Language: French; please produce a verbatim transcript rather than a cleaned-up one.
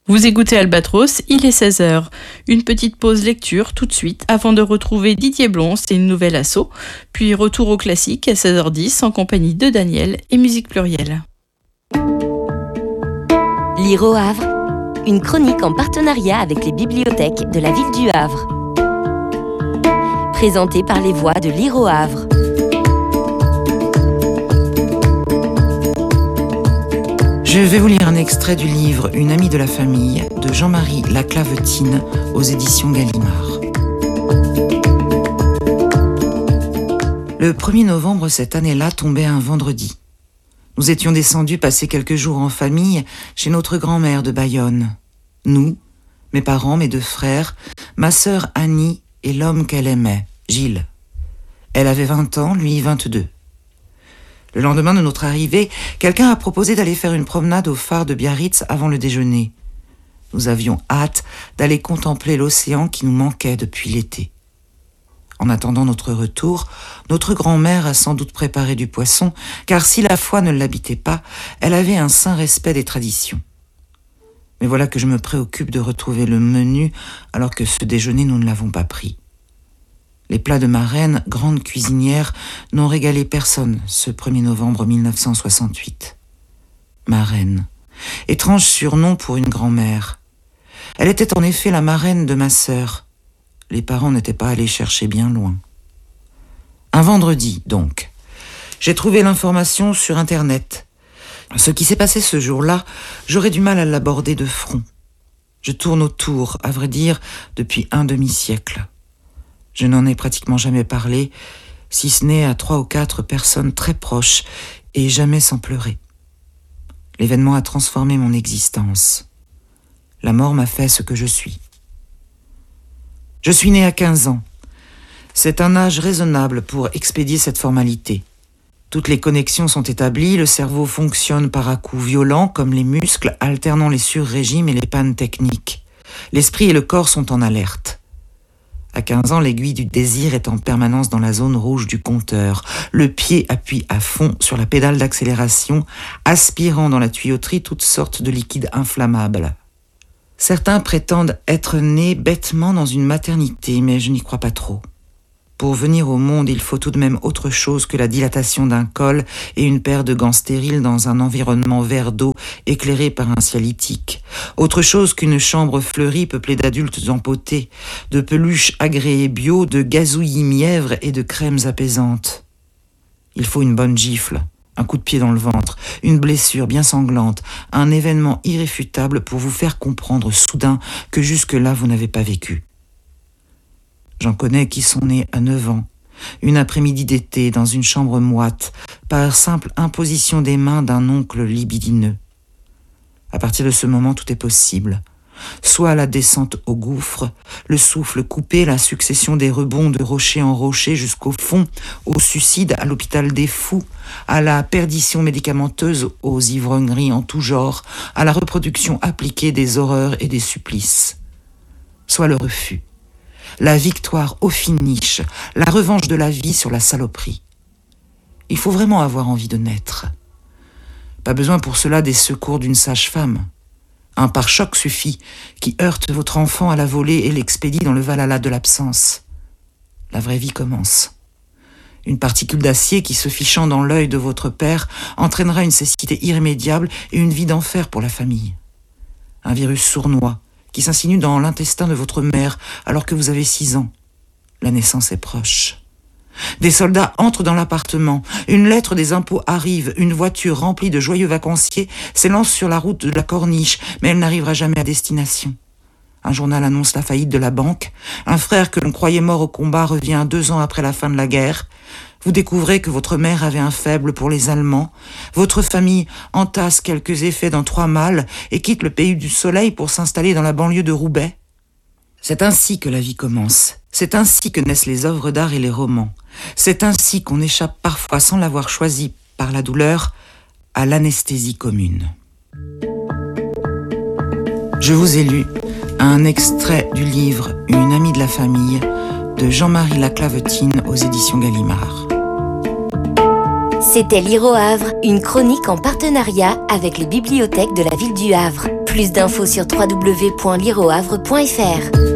Vous écoutez Albatros, il est seize heures. Une petite pause lecture tout de suite avant de retrouver Didier Blons et une nouvelle asso, puis retour au classique à seize heures dix en compagnie de Daniel et Musique Plurielle. Lire au Havre, une chronique en partenariat avec les bibliothèques de la ville du Havre. Présentée par les voix de Lire au Havre. Je vais vous lire un extrait du livre « Une amie de la famille » de Jean-Marie Laclavetine aux éditions Gallimard. Le premier novembre cette année-là tombait un vendredi. Nous étions descendus passer quelques jours en famille chez notre grand-mère de Bayonne. Nous, mes parents, mes deux frères, ma sœur Annie et l'homme qu'elle aimait, Gilles. Elle avait vingt ans, lui vingt-deux. Le lendemain de notre arrivée, quelqu'un a proposé d'aller faire une promenade au phare de Biarritz avant le déjeuner. Nous avions hâte d'aller contempler l'océan qui nous manquait depuis l'été. En attendant notre retour, notre grand-mère a sans doute préparé du poisson, car si la foi ne l'habitait pas, elle avait un saint respect des traditions. Mais voilà que je me préoccupe de retrouver le menu, alors que ce déjeuner, nous ne l'avons pas pris. Les plats de ma reine, grande cuisinière, n'ont régalé personne ce premier novembre mille neuf cent soixante-huit. Ma reine, étrange surnom pour une grand-mère. Elle était en effet la marraine de ma sœur. Les parents n'étaient pas allés chercher bien loin. Un vendredi, donc. J'ai trouvé l'information sur Internet. Ce qui s'est passé ce jour-là, j'aurais du mal à l'aborder de front. Je tourne autour, à vrai dire, depuis un demi-siècle. Je n'en ai pratiquement jamais parlé, si ce n'est à trois ou quatre personnes très proches, et jamais sans pleurer. L'événement a transformé mon existence. La mort m'a fait ce que je suis. Je suis né à quinze ans. C'est un âge raisonnable pour expédier cette formalité. Toutes les connexions sont établies, le cerveau fonctionne par à-coups violents, comme les muscles, alternant les surrégimes et les pannes techniques. L'esprit et le corps sont en alerte. À quinze ans, l'aiguille du désir est en permanence dans la zone rouge du compteur. Le pied appuie à fond sur la pédale d'accélération, aspirant dans la tuyauterie toutes sortes de liquides inflammables. Certains prétendent être nés bêtement dans une maternité, mais je n'y crois pas trop. Pour venir au monde, il faut tout de même autre chose que la dilatation d'un col et une paire de gants stériles dans un environnement vert d'eau éclairé par un ciel ithique. Autre chose qu'une chambre fleurie peuplée d'adultes empotés, de peluches agréées bio, de gazouillis mièvres et de crèmes apaisantes. Il faut une bonne gifle, un coup de pied dans le ventre, une blessure bien sanglante, un événement irréfutable pour vous faire comprendre soudain que jusque-là vous n'avez pas vécu. J'en connais qui sont nés à neuf ans, une après-midi d'été dans une chambre moite, par simple imposition des mains d'un oncle libidineux. À partir de ce moment, tout est possible. Soit la descente au gouffre, le souffle coupé, la succession des rebonds de rocher en rocher jusqu'au fond, au suicide, à l'hôpital des fous, à la perdition médicamenteuse, aux ivrogneries en tout genre, à la reproduction appliquée des horreurs et des supplices. Soit le refus. La victoire au finish, la revanche de la vie sur la saloperie. Il faut vraiment avoir envie de naître. Pas besoin pour cela des secours d'une sage-femme. Un pare-choc suffit, qui heurte votre enfant à la volée et l'expédie dans le Valhalla de l'absence. La vraie vie commence. Une particule d'acier qui, se fichant dans l'œil de votre père, entraînera une cécité irrémédiable et une vie d'enfer pour la famille. Un virus sournois, qui s'insinue dans l'intestin de votre mère alors que vous avez six ans. La naissance est proche. Des soldats entrent dans l'appartement, une lettre des impôts arrive, une voiture remplie de joyeux vacanciers s'élance sur la route de la Corniche, mais elle n'arrivera jamais à destination. Un journal annonce la faillite de la banque, un frère que l'on croyait mort au combat revient deux ans après la fin de la guerre. Vous découvrez que votre mère avait un faible pour les Allemands. Votre famille entasse quelques effets dans trois malles et quitte le pays du soleil pour s'installer dans la banlieue de Roubaix. C'est ainsi que la vie commence. C'est ainsi que naissent les œuvres d'art et les romans. C'est ainsi qu'on échappe parfois, sans l'avoir choisi par la douleur, à l'anesthésie commune. Je vous ai lu un extrait du livre « Une amie de la famille » de Jean-Marie Laclavetine aux éditions Gallimard. C'était Lire au Havre, une chronique en partenariat avec les bibliothèques de la ville du Havre. Plus d'infos sur w w w point lire au havre point f r.